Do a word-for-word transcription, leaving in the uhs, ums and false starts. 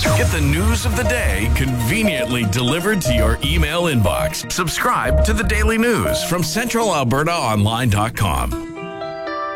Get the news of the day conveniently delivered to your email inbox. Subscribe to the Daily News from central alberta online dot com.